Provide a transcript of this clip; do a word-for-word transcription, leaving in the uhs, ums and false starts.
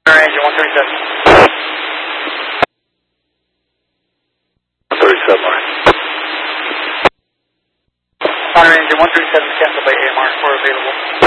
Center engine one thirty-seven. one thirty-seven, line. Center engine one thirty-seven, cancel by A M R, we're available.